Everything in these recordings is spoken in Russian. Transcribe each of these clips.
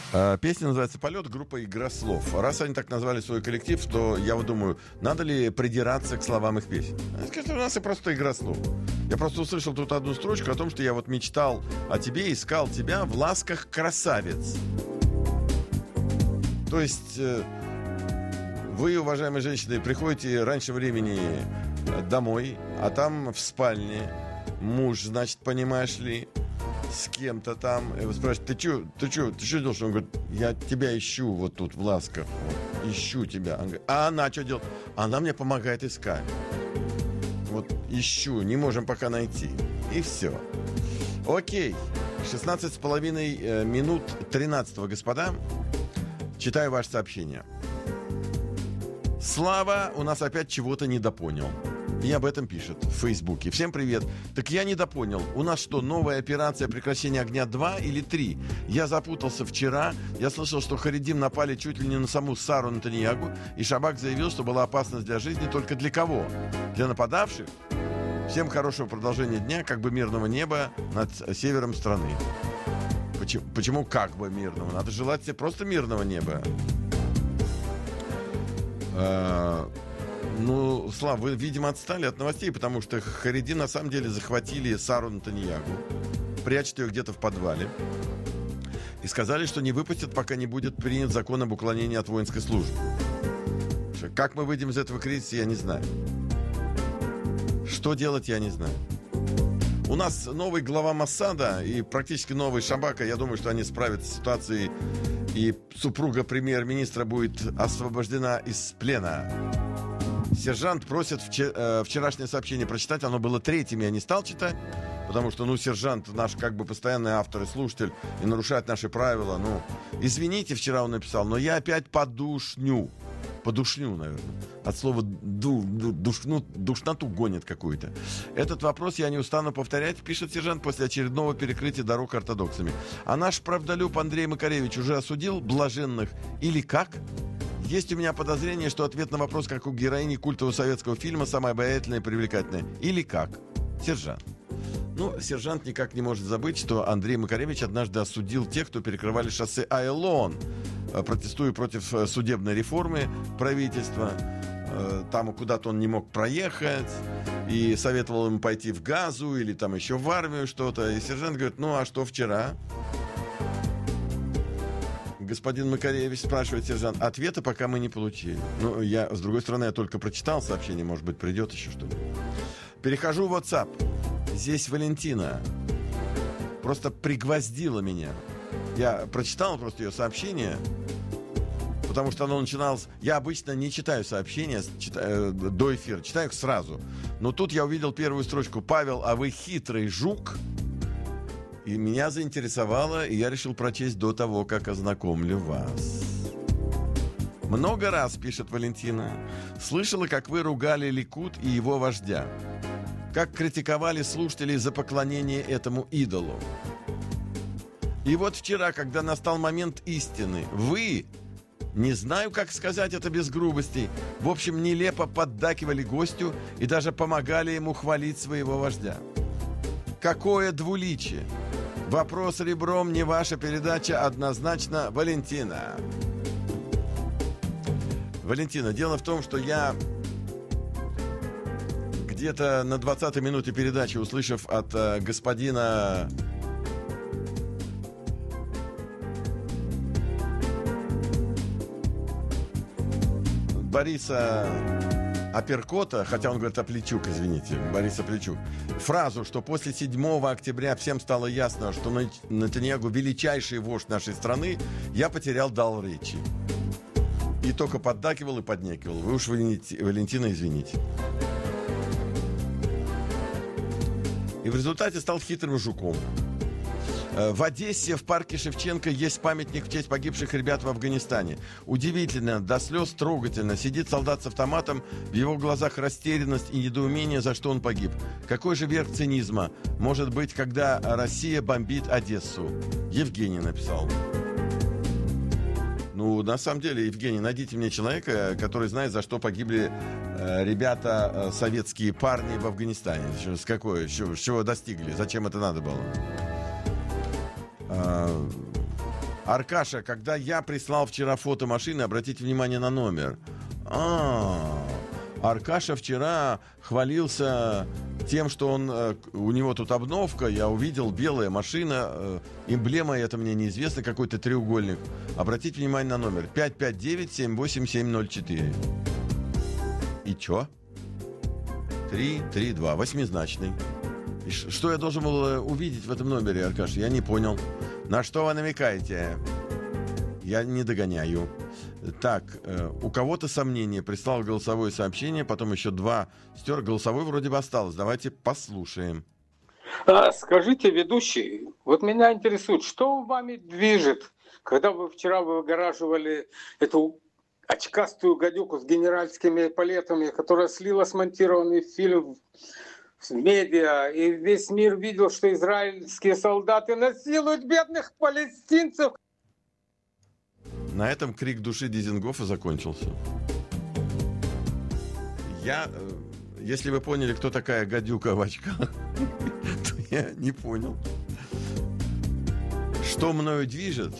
Песня называется «Полет», группа «Игра слов». Раз они так назвали свой коллектив, то я вот думаю, надо ли придираться к словам их песен. У нас и просто игра слов. Я просто услышал тут одну строчку о том, что я вот мечтал о тебе, искал тебя в ласках красавец. То есть вы, уважаемые женщины, приходите раньше времени домой, а там в спальне муж, значит, понимаешь ли, с кем-то там. И вы спрашиваете, ты что делаешь? Он говорит, я тебя ищу вот тут в ласках. Вот, ищу тебя. Он говорит, а она что делает? Она мне помогает искать. Вот ищу, не можем пока найти. И все. Окей. 16,5 минут 13-го, господа. Читаю ваше сообщение. Слава у нас опять чего-то недопонял. И об этом пишет в Фейсбуке. Всем привет. Так я недопонял. У нас что, новая операция прекращения огня 2 или 3? Я запутался вчера. Я слышал, что харидим напали чуть ли не на саму Сару Натаньягу. И Шабак заявил, что была опасность для жизни только для кого? Для нападавших? Всем хорошего продолжения дня, как бы мирного неба над севером страны. Почему как бы мирного? Надо желать себе просто мирного неба. Ну, Слав, вы, видимо, отстали от новостей, потому что хариди на самом деле захватили Сару Натаньягу, прячут ее где-то в подвале и сказали, что не выпустят, пока не будет принят закон об уклонении от воинской службы. Как мы выйдем из этого кризиса, я не знаю. Что делать, я не знаю. У нас новый глава Моссада и практически новый Шабака. Я думаю, что они справятся с ситуацией, и супруга премьер-министра будет освобождена из плена. Сержант просит вчерашнее сообщение прочитать. Оно было третьим, я не стал читать, потому что, сержант наш как бы постоянный автор и слушатель и нарушает наши правила. Извините, вчера он написал, но я опять подушню, наверное. От слова душноту гонит какую-то. Этот вопрос я не устану повторять, пишет сержант после очередного перекрытия дорог ортодоксами. А наш правдолюб Андрей Макаревич уже осудил блаженных или как? Есть у меня подозрение, что ответ на вопрос, как у героини культового советского фильма, самая обаятельная и привлекательная. Или как? Сержант. Сержант никак не может забыть, что Андрей Макаревич однажды осудил тех, кто перекрывали шоссе Айлон, протестуя против судебной реформы правительства. Там куда-то он не мог проехать, и советовал ему пойти в Газу или там еще в армию что-то. И сержант говорит, а что вчера? Господин Макаревич, спрашивает сержант. Ответа пока мы не получили. С другой стороны, я только прочитал сообщение, может быть, придет еще что-то. Перехожу в WhatsApp. Здесь Валентина просто пригвоздила меня. Я прочитал просто ее сообщение, потому что оно начиналось... Я обычно не читаю сообщения до эфира, читаю их сразу. Но тут я увидел первую строчку. Павел, а вы хитрый жук? И меня заинтересовало, и я решил прочесть до того, как ознакомлю вас. Много раз, пишет Валентина, слышала, как вы ругали Ликуд и его вождя. Как критиковали слушателей за поклонение этому идолу. И вот вчера, когда настал момент истины, вы, не знаю, как сказать это без грубости, в общем, нелепо поддакивали гостю и даже помогали ему хвалить своего вождя. Какое двуличие! Вопрос ребром, не ваша передача, однозначно Валентина. Валентина, дело в том, что я где-то на 20-й минуте передачи, услышав от господина Бориса Аперкота, хотя он говорит Оплечук, извините, Борис Оплечук, фразу, что после 7 октября всем стало ясно, что Натаньягу величайший вождь нашей страны, я потерял дар речи. И только поддакивал и поднекивал. Вы уж, Валентина, извините. И в результате стал хитрым жуком. В Одессе в парке Шевченко есть памятник в честь погибших ребят в Афганистане. Удивительно, до слез трогательно. Сидит солдат с автоматом, в его глазах растерянность и недоумение, за что он погиб. Какой же верх цинизма может быть, когда Россия бомбит Одессу? Евгений написал. На самом деле, Евгений, найдите мне человека, который знает, за что погибли ребята, советские парни в Афганистане. С чего достигли? Зачем это надо было? Аркаша, когда я прислал вчера фото машины, обратите внимание на номер. Аркаша вчера хвалился тем, что у него тут обновка. Я увидел, белая машина, эмблема, это мне неизвестно, какой-то треугольник. Обратите внимание на номер 559-78704. И чё? 332, восьмизначный. И что я должен был увидеть в этом номере, Аркаш? Я не понял. На что вы намекаете? Я не догоняю. Так, у кого-то сомнения. Прислал голосовое сообщение, потом еще 2 стер. Голосовой вроде бы осталось. Давайте послушаем. Скажите, ведущий, вот меня интересует, что вами движет, когда вы вчера выгораживали эту очкастую гадюку с генеральскими эполетами, которая слила смонтированный фильм в медиа, и весь мир видел, что израильские солдаты насилуют бедных палестинцев. На этом крик души Дизингофа закончился. Если вы поняли, кто такая гадюка в очках, то я не понял. Что мною движет?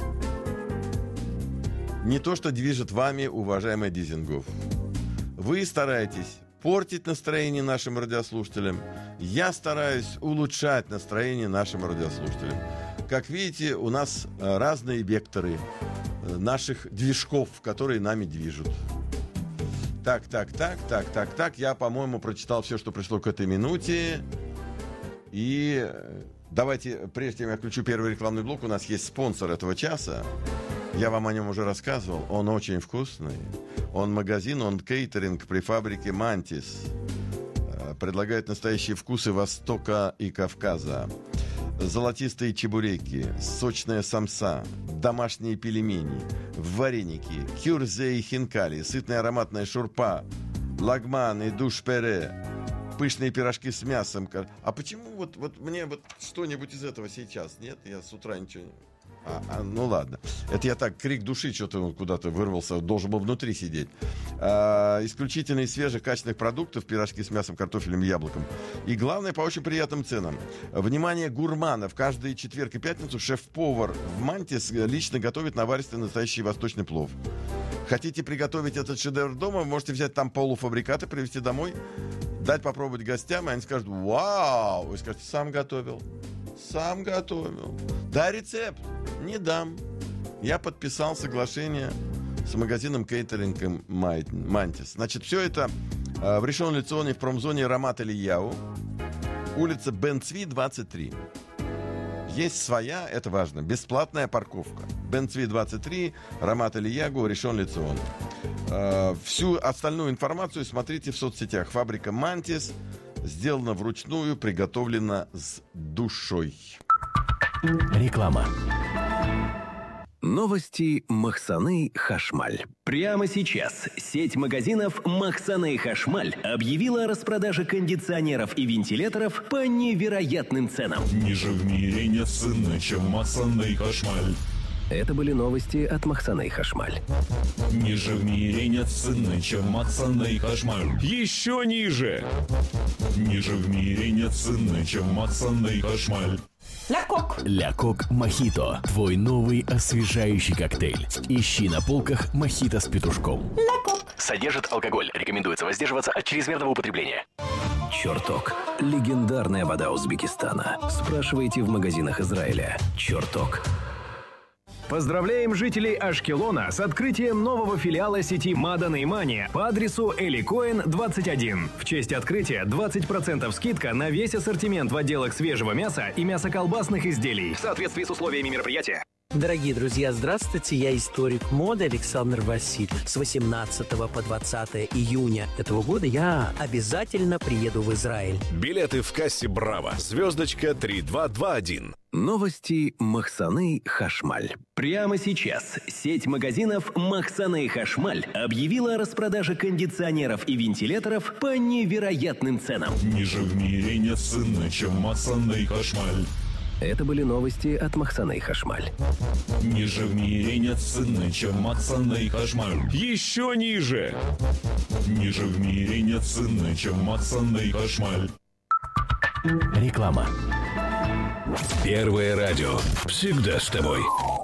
Не то, что движет вами, уважаемый Дизингоф. Вы стараетесь портить настроение нашим радиослушателям. Я стараюсь улучшать настроение нашим радиослушателям. Как видите, у нас разные векторы наших движков, которые нами движут. Так. Я, по-моему, прочитал все, что пришло к этой минуте. И давайте, прежде чем я включу первый рекламный блок, у нас есть спонсор этого часа. Я вам о нем уже рассказывал. Он очень вкусный. Он магазин, он кейтеринг при фабрике «Мантис». Предлагает настоящие вкусы Востока и Кавказа. Золотистые чебуреки, сочная самса, домашние пельмени, вареники, кюрзе и хинкали, сытная ароматная шурпа, лагман и душ-пере, пышные пирожки с мясом. А почему вот мне вот что-нибудь из этого сейчас? Нет, я с утра ничего не... ну ладно. Это я так, крик души, что-то он куда-то вырвался, должен был внутри сидеть. Исключительно из свежих качественных продуктов, пирожки с мясом, картофелем и яблоком. И главное, по очень приятным ценам. Внимание гурманов. Каждый четверг и пятницу шеф-повар в Мантис лично готовит наваристый настоящий восточный плов. Хотите приготовить этот шедевр дома, можете взять там полуфабрикаты, привезти домой, дать попробовать гостям, и они скажут: вау! Вы скажете: сам готовил. Сам готовил. Да, рецепт не дам. Я подписал соглашение с магазином кейтерингом «Мантис». Значит, все это в Ришон Леционе, в промзоне Рамат Элияу, улица Бен-Цви, 23. Есть своя, это важно, бесплатная парковка. Бен-Цви, 23, Рамат Элияу, Ришон Лецион. Всю остальную информацию смотрите в соцсетях. Фабрика «Мантис». Сделано вручную, приготовлено с душой. Реклама. Новости Махсаны Хашмаль. Прямо сейчас сеть магазинов Махсаны Хашмаль объявила о распродаже кондиционеров и вентиляторов по невероятным ценам. Ниже в мире нет цены, чем Махсаны Хашмаль. Это были новости от Махсаны Хашмаль. Ниже в мире нет цены, чем Махсаны Хашмаль. Еще ниже! Ниже в мире нет цены, чем Махсаны Хашмаль. Ля Кок Мохито. Твой новый освежающий коктейль. Ищи на полках мохито с петушком. Содержит алкоголь. Рекомендуется воздерживаться от чрезмерного употребления. Черток. Легендарная вода Узбекистана. Спрашивайте в магазинах Израиля. Черток. Поздравляем жителей Ашкелона с открытием нового филиала сети Мада Неймани по адресу Эли Коэн, 21. В честь открытия 20% скидка на весь ассортимент в отделах свежего мяса и мясоколбасных изделий в соответствии с условиями мероприятия. Дорогие друзья, здравствуйте, я историк моды Александр Васильев. С 18 по 20 июня этого года я обязательно приеду в Израиль. Билеты в кассе «Браво». Звездочка 3221. Новости Махсаны Хашмаль. Прямо сейчас сеть магазинов Махсаны Хашмаль объявила о распродаже кондиционеров и вентиляторов по невероятным ценам. Ниже в мире нет цены, чем Махсаны Хашмаль. Это были новости от Махсаны Хашмаль. Ниже в мире нет цены, чем Махсаны Хашмаль. Еще ниже! Ниже в мире нет цены, чем Махсаны Хашмаль. Реклама. Первое радио. Всегда с тобой.